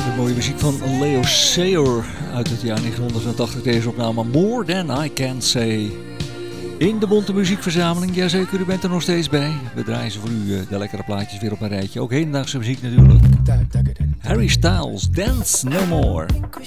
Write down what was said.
Mooie muziek van Leo Sayer uit het jaar 1980. Deze opname More Than I Can Say. In de Bonte Muziekverzameling. Jazeker, u bent er nog steeds bij. We draaien ze voor u de lekkere plaatjes weer op een rijtje. Ook hedendaagse muziek natuurlijk. Harry Styles, Dance No More.